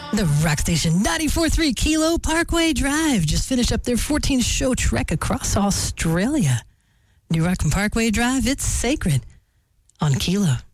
The Rock Station 94.3 Kilo Parkway Drive just finished up their 14th show trek across Australia. New Rock and Parkway Drive, it's sacred on Kilo.